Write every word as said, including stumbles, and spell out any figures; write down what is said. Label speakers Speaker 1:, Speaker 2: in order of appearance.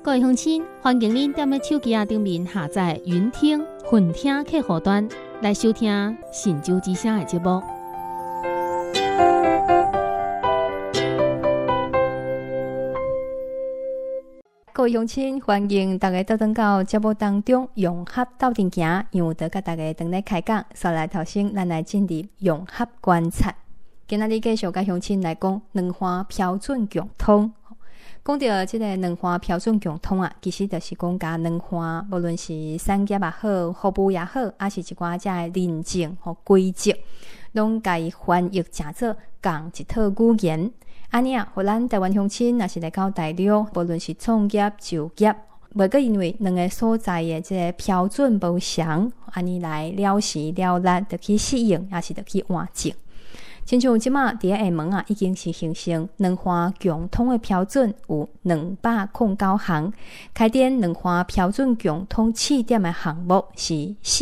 Speaker 1: 各位乡亲，欢迎您踮咧手机啊顶面下载云听、混听客户端来收听神州之声的节目。
Speaker 2: 各位乡亲，欢迎大家倒转到节目当中，融合斗阵行，让我得甲大家等来开讲。先来头先，咱来进入融合观察。今仔日继续甲乡亲来讲两岸标准共通。讲到即个两岸标准共通啊，其实就是讲甲两岸无论是产业也好、服务也好，还是一寡遮的认证和规则，拢甲伊翻译成做共一套语言。安尼啊，互咱台湾乡亲若是来到大陆，无论是创业、就业，袂个因为两个所在的即个标准无相，安尼来了时了力，就去适应，也是就去换证。亲像即马伫下门啊，已经是形成两岸共通的标准有两百零九项，开展两岸标准共通试点的项目是四